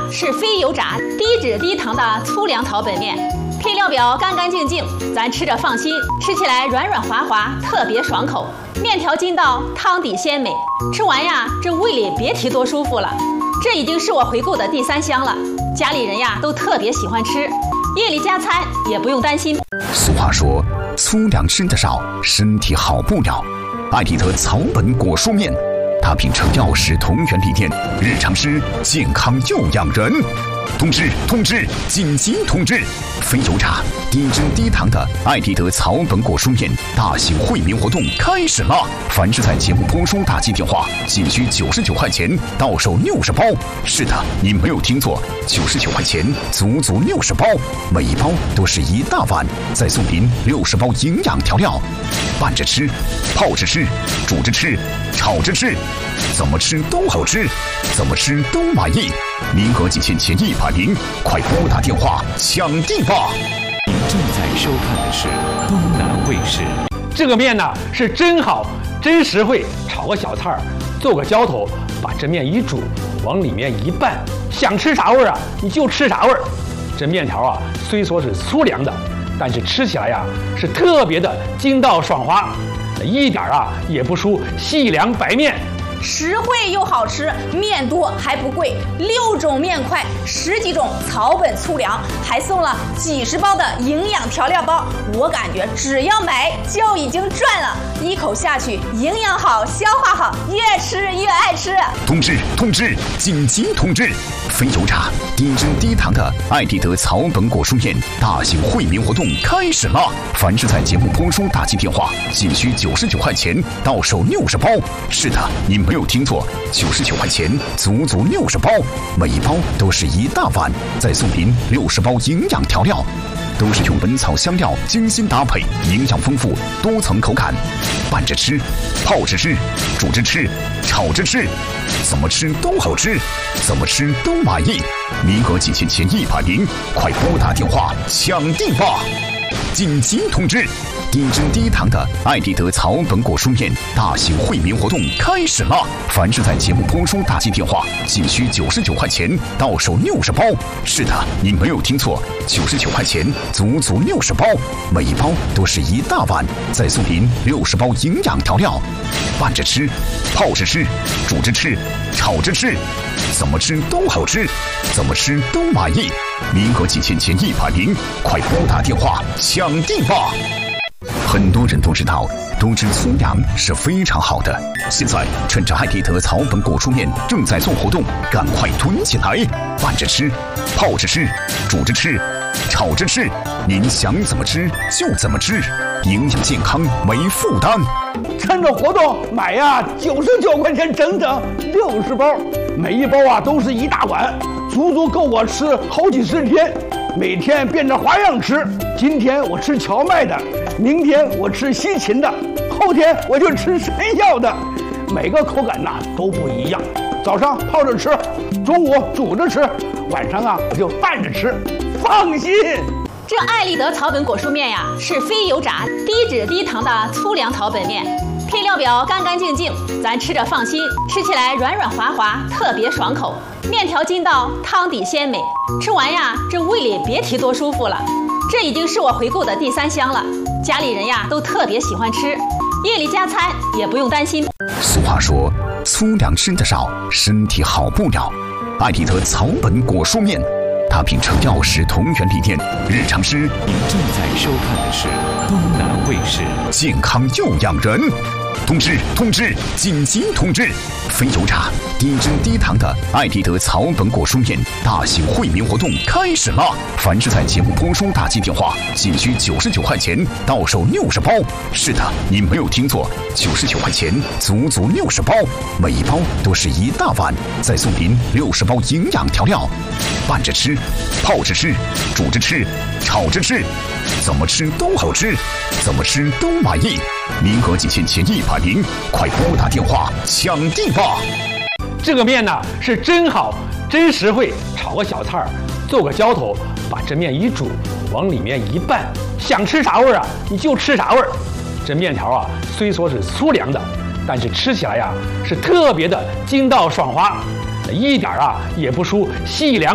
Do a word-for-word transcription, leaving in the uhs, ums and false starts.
是非油炸、低脂低糖的粗粮草本面，配料表干干净净，咱吃着放心，吃起来软软滑滑，特别爽口。面条筋道，汤底鲜美，吃完呀，这胃里别提多舒服了。这已经是我回购的第三箱了，家里人呀都特别喜欢吃，夜里加餐也不用担心。 俗话说，粗粮吃得少，身体好不了。艾迪德草本果蔬面，它秉承药食同源理念，日常吃健康又养人。通知通知，紧急通知！非油炸、低脂低糖的艾迪德草本果蔬面大型惠民活动开始了！凡是在节目播出打进电话，仅需九十九块钱，到手六十包。是的，你没有听错，九十九块钱，足足六十包，每一包都是一大碗，再送您六十包营养调料，拌着吃，泡着吃，煮着吃，炒着吃，怎么吃都好吃，怎么吃都满意。名额仅限前一百名，快拨打电话抢地吧！ 您正在收看的是东南卫视。 这个面呢是真好，真实惠，炒个小菜儿，做个浇头，把这面一煮，往里面一拌，想吃啥味儿啊，你就吃啥味儿。这面条啊，虽说是粗粮的，但是吃起来呀是特别的筋道爽滑，一点啊也不输细粮白面。 实惠又好吃，面多还不贵，六种面块，十几种草本粗粮，还送了几十包的营养调料包。我感觉只要买就已经赚了，一口下去，营养好，消化好，越吃越爱吃。 通知通知，紧急通知！非油炸、低脂低糖的艾迪德草本果蔬面大型惠民活动开始了！凡是在节目播出打进电话，仅需九十九块钱，到手六十包。是的，你没有听错，九十九块钱，足足六十包，每一包都是一大碗，再送您六十包营养调料，都是用本草香料精心搭配，营养丰富，多层口感，拌着吃，泡着吃，煮着吃，炒着吃，怎么吃都好吃，怎么吃都满意。名额仅限前一百名，快拨打电话抢地吧！紧急通知！低脂低糖的艾迪德草本果蔬面大型惠民活动开始了！凡是在节目播出打进电话，仅需九十九块钱，到手六十包。是的，你没有听错，九十九块钱，足足六十包，每一包都是一大碗，再送您六十包营养调料，拌着吃，泡着吃，煮着吃，炒着吃，怎么吃都好吃，怎么吃都满意。名额仅限前一百名，快拨打电话抢地吧！很多人都知道，多吃粗粮是非常好的。现在趁着艾迪德草本果蔬面正在做活动，赶快囤起来，拌着吃，泡着吃，煮着吃，炒着吃，您想怎么吃就怎么吃，营养健康没负担。 趁着活动买呀，九十九块钱整整六十包，每一包啊都是一大碗，足足够我吃好几十天。每天变着花样吃，今天我吃荞麦的，明天我吃西芹的，后天我就吃山药的，每个口感呐都不一样。早上泡着吃，中午煮着吃，晚上啊我就拌着吃，放心。 这艾丽德草本果蔬面呀，是非油炸、低脂低糖的粗粮草本面，配料表干干净净，咱吃着放心，吃起来软软滑滑，特别爽口。面条筋道，汤底鲜美，吃完呀，这胃里别提多舒服了。这已经是我回购的第三箱了，家里人呀都特别喜欢吃，夜里加餐也不用担心。 俗话说，粗粮吃得少，身体好不了。艾迪德草本果蔬面，它秉承药食同源理念，日常吃。 您正在收看的是东南卫视， 健康又养人。通知通知，紧急通知！非油炸、低脂低糖的艾迪德草本果蔬面大型惠民活动开始了！凡是在节目播出打进电话，仅需九十九块钱，到手六十包。是的，你没有听错，九十九块钱，足足六十包，每一包都是一大碗，再送您六十包营养调料，拌着吃，泡着吃，煮着吃，炒着吃，怎么吃都好吃，怎么吃都满意。名额仅限前一百名，快拨打电话抢地吧！ 这个面呢是真好，真实惠，炒个小菜儿，做个浇头，把这面一煮，往里面一拌，想吃啥味儿啊，你就吃啥味儿。这面条啊，虽说是粗粮的，但是吃起来呀是特别的筋道爽滑，一点啊也不输细粮。